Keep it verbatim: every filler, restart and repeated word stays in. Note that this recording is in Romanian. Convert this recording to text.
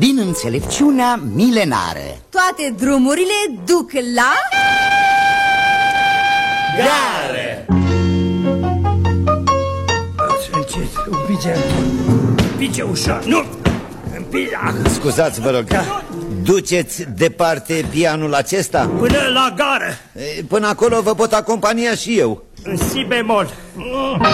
din înțelepciunea milenară. Toate drumurile duc la... Gare! Încet, un pice, pice ușor, nu! Scuzați, vă rog, duceți departe pianul acesta? Până la gară. Până acolo vă pot acompania și eu. În si bemol.